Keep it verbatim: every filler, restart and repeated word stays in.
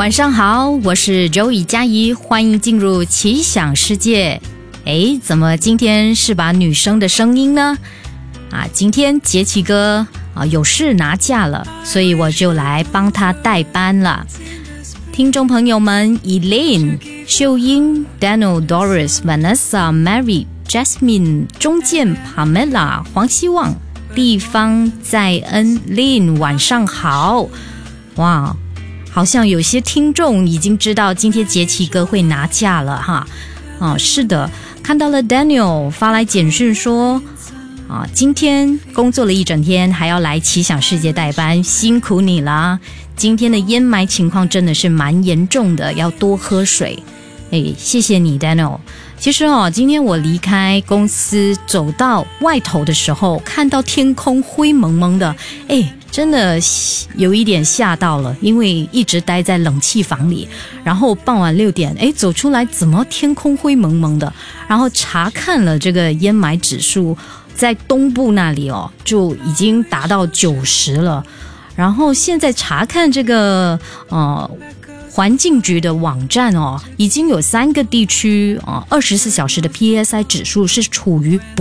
晚上好，我是Joey嘉怡，欢迎进入奇想世界。诶，怎么今天是把女生的声音呢？啊，今天杰奇哥啊有事拿假了，所以我就来帮他代班了。听众朋友们 Elaine、秀英、Daniel、Doris、Vanessa、Mary、Jasmine、钟健、Pamela、黄希望、地方在恩、Lin， 晚上好。哇，好像有些听众已经知道今天杰奇哥会拿假了哈。哦，是的，看到了 Daniel 发来简讯说啊，今天工作了一整天，还要来奇想世界代班，辛苦你啦。今天的烟霾情况真的是蛮严重的，要多喝水。诶，谢谢你 Daniel。其实哦，今天我离开公司走到外头的时候，看到天空灰蒙蒙的，诶，真的有一点吓到了，因为一直待在冷气房里，然后傍晚六点，诶，走出来怎么天空灰蒙蒙的，然后查看了这个烟霾指数，在东部那里哦，就已经达到九十了。然后现在查看这个呃环境局的网站哦，已经有三个地区啊，二十四小时的 P S I 指数是处于